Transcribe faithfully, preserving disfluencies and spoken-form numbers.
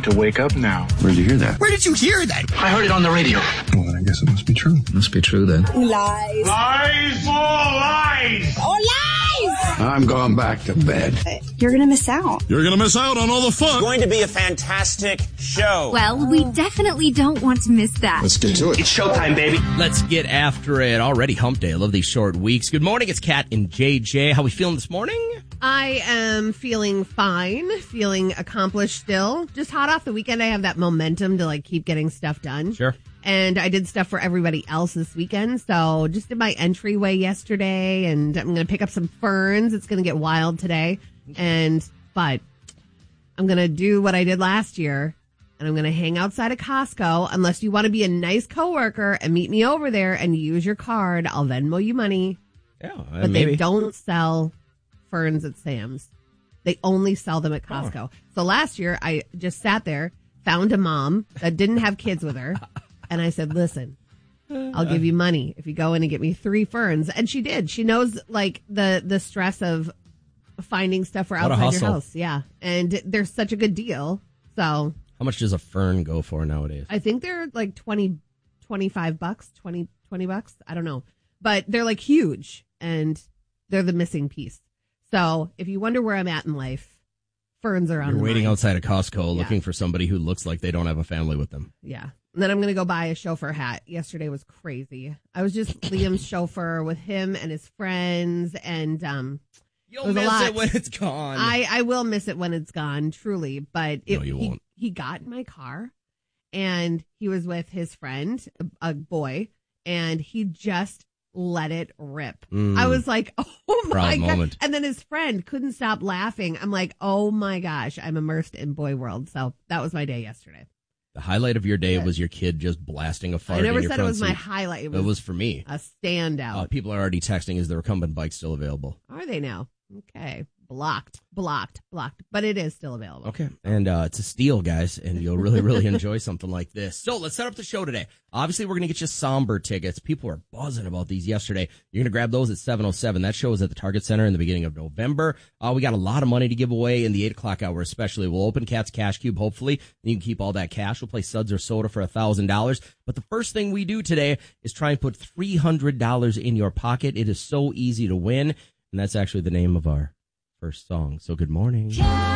to wake up now. Where'd you hear that? Where did you hear that? I heard it on the radio. Well, then I guess it must be true. Must be true, then. Lies. Lies! All lies! Oh, lies! I'm going back to bed. You're going to miss out. You're going to miss out on all the fun. It's going to be a fantastic show. Well, we definitely don't want to miss that. Let's get to it. It's showtime, baby. Let's get after it. Already hump day. I love these short weeks. Good morning. It's Kat and J J. How we feeling this morning? I am feeling fine, feeling accomplished still. Just hot off the weekend, I have that momentum to like keep getting stuff done. Sure. And I did stuff for everybody else this weekend. So just did my entryway yesterday, and I'm going to pick up some ferns. It's going to get wild today. And, but I'm going to do what I did last year, and I'm going to hang outside of Costco. Unless you want to be a nice coworker and meet me over there and use your card, I'll Venmo you money. Yeah, uh, But maybe. they don't sell ferns at Sam's. They only sell them at Costco. Oh. So last year, I just sat there, found a mom that didn't have kids with her, and I said, listen, I'll give you money if you go in and get me three ferns. And she did. She knows, like, the, the stress of finding stuff for outside your house. Yeah. And they're such a good deal. So how much does a fern go for nowadays? I think they're like twenty, twenty-five bucks, twenty, twenty bucks. I don't know. But they're like huge, and they're the missing piece. So if you wonder where I'm at in life, ferns are on You're the waiting mind. outside of Costco Yeah. looking for somebody who looks like they don't have a family with them. Yeah. And then I'm going to go buy a chauffeur hat. Yesterday was crazy. I was just Liam's chauffeur with him and his friends, and um, You'll it was a miss lot. it when it's gone. I, I will miss it when it's gone, truly. But it, No, you he, won't. he got in my car, and he was with his friend, a, a boy, and he just let it rip. Mm. I was like, oh my Proud God. moment. And then his friend couldn't stop laughing. I'm like, oh my gosh, I'm immersed in boy world. So that was my day yesterday. The highlight of your day was your kid just blasting a fart I never in your said it front was my seat. highlight. It It was, was for me. a standout. Uh, people are already texting, is the recumbent bike still available? Are they now? Okay. Blocked, blocked, blocked. But it is still available. Okay. And uh, it's a steal, guys, and you'll really, really enjoy something like this. So let's set up the show today. Obviously, we're going to get you Somber tickets. People were buzzing about these yesterday. You're going to grab those at seven oh seven. That show is at the Target Center in the beginning of November. Uh, we got a lot of money to give away in the eight o'clock hour especially. We'll open Cat's Cash Cube, hopefully, and you can keep all that cash. We'll play Suds or Soda for one thousand dollars. But the first thing we do today is try and put three hundred dollars in your pocket. It is so easy to win, and that's actually the name of our first song. So good morning.